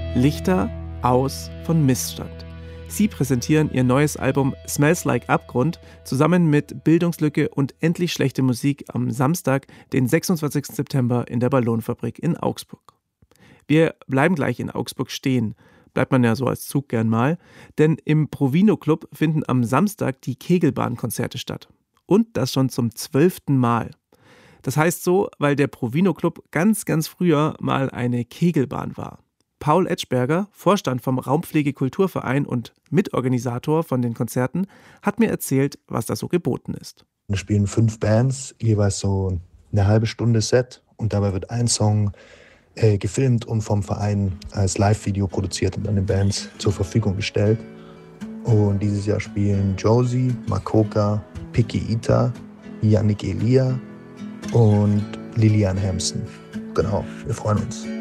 Lichter aus von Missstand. Sie präsentieren ihr neues Album Smells Like Abgrund zusammen mit Bildungslücke und Endlich schlechte Musik am Samstag, den 26. September in der Ballonfabrik in Augsburg. Wir bleiben gleich in Augsburg stehen, bleibt man ja so als Zug gern mal, denn im Provino Club finden am Samstag die Kegelbahnkonzerte statt. Und das schon zum 12. Mal. Das heißt so, weil der Provino Club ganz früher mal eine Kegelbahn war. Paul Etschberger, Vorstand vom Raumpflege-Kulturverein und Mitorganisator von den Konzerten, hat mir erzählt, was da so geboten ist. Wir spielen 5 Bands, jeweils so eine halbe Stunde Set und dabei wird ein Song gefilmt und vom Verein als Live-Video produziert und an den Bands zur Verfügung gestellt. Und dieses Jahr spielen Josie, Makoka, Piki Ita, Yannick Elia und Lilian Hampson. Genau, wir freuen uns.